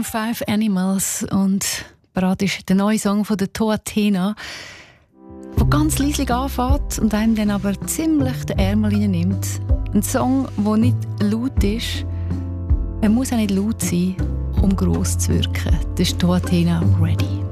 Maroon 5 Animals und bereit ist der neue Song von der Toatena, der ganz leislich anfängt und einem dann aber ziemlich den Ärmel nimmt. Ein Song, der nicht laut ist. Er muss auch nicht laut sein, um gross zu wirken. Das ist Toatena Ready.